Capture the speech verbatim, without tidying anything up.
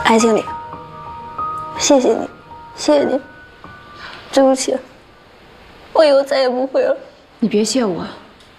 韩经理，谢谢你，谢谢你，对不起，我以后再也不会了。 你别谢我。